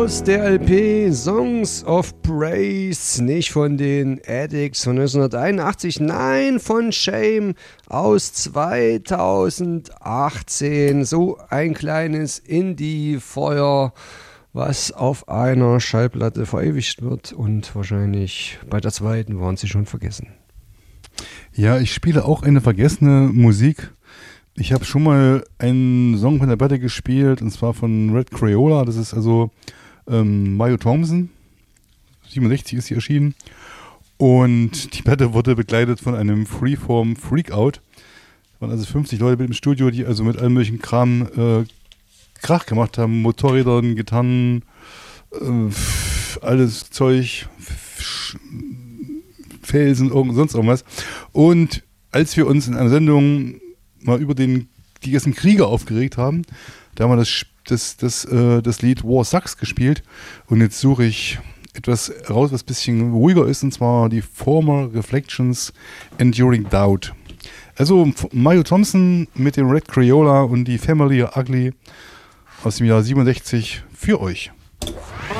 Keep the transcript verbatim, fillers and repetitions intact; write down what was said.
aus der L P Songs of Praise, nicht von den Addicts von neunzehnhunderteinundachtzig, nein, von Shame aus zweitausendachtzehn. So ein kleines Indie-Feuer, was auf einer Schallplatte verewigt wird, und wahrscheinlich bei der zweiten waren sie schon vergessen. Ja, ich spiele auch eine vergessene Musik. Ich habe schon mal einen Song von der Platte gespielt, und zwar von Red Crayola. Das ist also ähm, Mayo Thompson. siebenundsechzig ist sie erschienen. Und die Platte wurde begleitet von einem Freeform Freakout. Es waren also fünfzig Leute mit im Studio, die also mit allem möglichen Kram äh, Krach gemacht haben. Motorrädern, Gitarren, äh, alles Zeug, F- Felsen, irgend, sonst irgendwas. Und als wir uns in einer Sendung mal über den, die ganzen Kriege aufgeregt haben, da haben wir das, das, das, äh, das Lied War Sucks gespielt, und jetzt suche ich etwas raus, was ein bisschen ruhiger ist, und zwar die Former Reflections Enduring Doubt. Also Mayo Thompson mit dem Red Crayola und die Family Ugly aus dem Jahr siebenundsechzig für euch.